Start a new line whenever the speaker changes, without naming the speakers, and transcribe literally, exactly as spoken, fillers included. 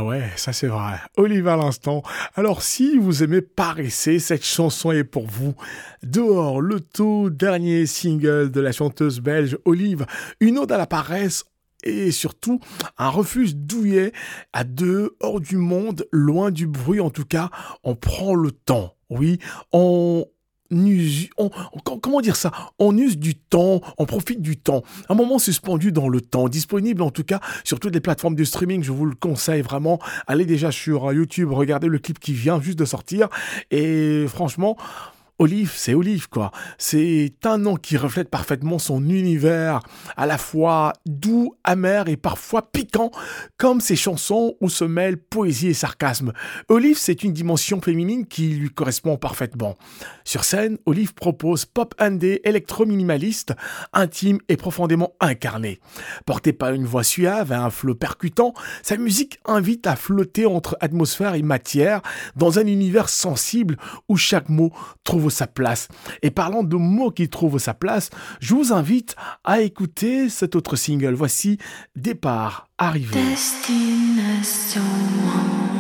ouais, ça c'est vrai. Olive à l'instant. Alors si vous aimez paresser, cette chanson est pour vous. Dehors, le tout dernier single de la chanteuse belge Olive, une ode à la paresse et surtout un refuge douillet à deux, hors du monde, loin du bruit en tout cas. On prend le temps, oui, on... Use, on, on- comment dire ça? On use du temps, on profite du temps. Un moment suspendu dans le temps, disponible en tout cas sur toutes les plateformes de streaming. Je vous le conseille vraiment. Allez déjà sur YouTube, regardez le clip qui vient juste de sortir. Et franchement, Olive, c'est Olive, quoi. C'est un nom qui reflète parfaitement son univers, à la fois doux, amer et parfois piquant, comme ses chansons où se mêlent poésie et sarcasme. Olive, c'est une dimension féminine qui lui correspond parfaitement. Sur scène, Olive propose pop indé électro-minimaliste, intime et profondément incarné. Portée par une voix suave et un flow percutant, sa musique invite à flotter entre atmosphère et matière dans un univers sensible où chaque mot trouve sa place. Et parlant de mots qui trouvent sa place, je vous invite à écouter cet autre single. Voici Départ, arrivée.
Destination.